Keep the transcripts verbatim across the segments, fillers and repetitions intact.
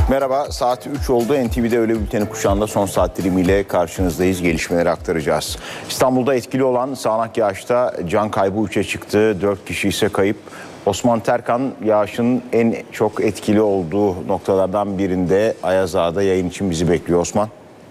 Merhaba, saat üç oldu. N T V'de öğle bülteni kuşağında son saat dilimiyle karşınızdayız. Gelişmeleri aktaracağız. İstanbul'da etkili olan sağanak yağışta can kaybı üçe çıktı. dört kişi ise kayıp. Osman Terkan, yağışın en çok etkili olduğu noktalardan birinde Ayaz Ağa'da yayın için bizi bekliyor. Osman.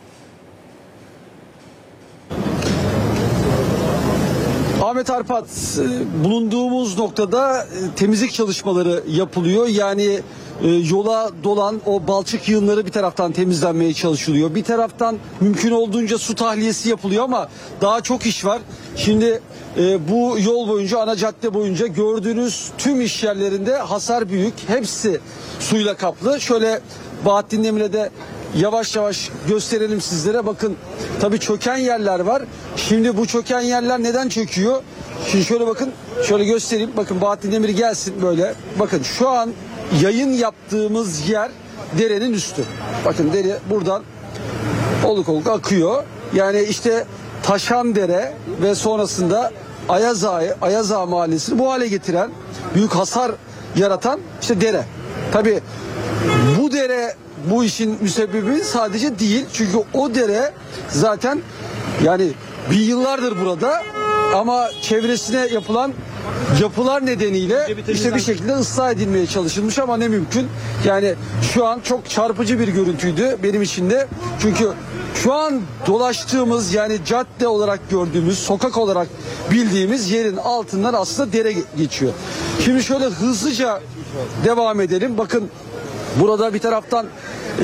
Ahmet Arpat, bulunduğumuz noktada temizlik çalışmaları yapılıyor. Yani yola dolan o balçık yığınları bir taraftan temizlenmeye çalışılıyor. Bir taraftan mümkün olduğunca su tahliyesi yapılıyor ama daha çok iş var. Şimdi bu yol boyunca, ana cadde boyunca gördüğünüz tüm iş yerlerinde hasar büyük. Hepsi suyla kaplı. Şöyle Bahattin Demir'e yavaş yavaş gösterelim sizlere. Bakın, tabii çöken yerler var. Şimdi bu çöken yerler neden çöküyor? Şimdi şöyle bakın, şöyle göstereyim. Bakın Bahattin Demir gelsin böyle. Bakın şu an yayın yaptığımız yer derenin üstü. Bakın dere buradan oluk oluk akıyor. Yani işte Taşandere ve sonrasında Ayaz Ağa, Ayaz Ağa Mahallesi'ni bu hale getiren, büyük hasar yaratan işte dere. Tabii bu dere bu işin müsebbibi sadece değil. Çünkü o dere zaten yani bir yıllardır burada ama çevresine yapılan yapılar nedeniyle işte bir şekilde ıslah edilmeye çalışılmış ama ne mümkün. Yani şu an çok çarpıcı bir görüntüydü benim için de. Çünkü şu an dolaştığımız, yani cadde olarak gördüğümüz, sokak olarak bildiğimiz yerin altından aslında dere geçiyor. Şimdi şöyle hızlıca devam edelim. Bakın, burada bir taraftan e,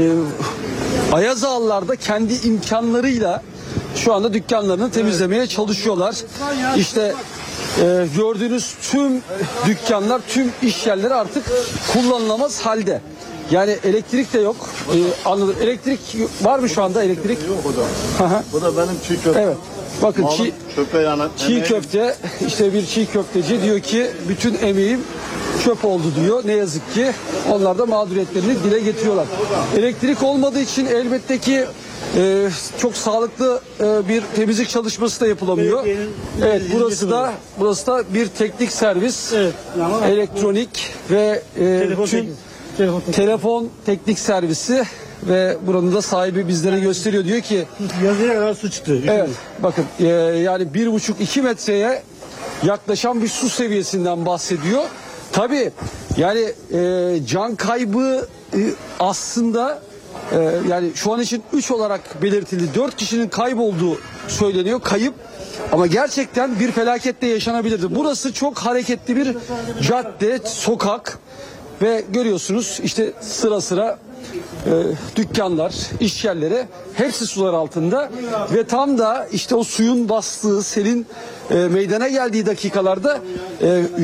Ayaz Ağalılar kendi imkanlarıyla şu anda dükkanlarını temizlemeye çalışıyorlar. İşte e, gördüğünüz tüm dükkanlar, tüm iş yerleri artık kullanılamaz halde. Yani elektrik de yok. E, anladım. Elektrik var mı şu anda? Elektrik yok o da. Bu da benim çiğ köfte. Evet. Bakın çiğ, yani, çiğ köfte, işte bir çiğ köfteci diyor ki bütün emeğim çöp oldu diyor. Ne yazık ki onlar da mağduriyetlerini dile getiriyorlar. Elektrik olmadığı için elbette ki e, çok sağlıklı e, bir temizlik çalışması da yapılamıyor. Evet, burası da burası da bir teknik servis, evet, elektronik ve e, telefon, tüm teknik. telefon, telefon teknik servisi. Ve buranın da sahibi bizlere gösteriyor, diyor ki yazıya kadar su çıktı. Evet, bakın e, yani bir buçuk iki metreye yaklaşan bir su seviyesinden bahsediyor. Tabii yani e, can kaybı e, aslında e, yani şu an için üç olarak belirtildi. dört kişinin kaybolduğu söyleniyor, kayıp. Ama gerçekten bir felaket de yaşanabilirdi. Burası çok hareketli bir cadde, sokak ve görüyorsunuz işte sıra sıra e, dükkanlar, iş yerleri hepsi sular altında ve tam da işte o suyun bastığı, selin e, meydana geldiği dakikalarda e,